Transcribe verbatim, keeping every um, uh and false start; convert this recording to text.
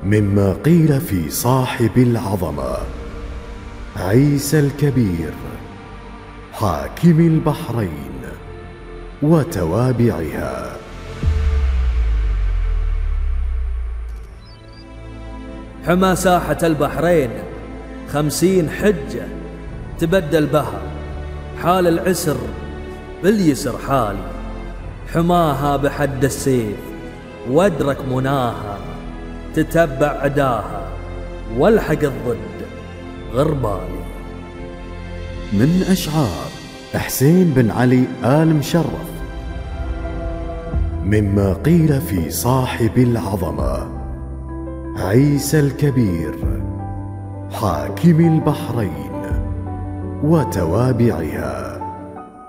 مما قيل في صاحب العظمة عيسى الكبير حاكم البحرين وتوابعها. حمى ساحة البحرين خمسين حجة تبدل بها، حال العسر باليسر حالي، حماها بحد السيف وادرك مناها، تتبع عداها والحق الضد غربالي. من أشعار حسين بن علي آل مشرف. مما قيل في صاحب العظمة عيسى الكبير حاكم البحرين وتوابعها.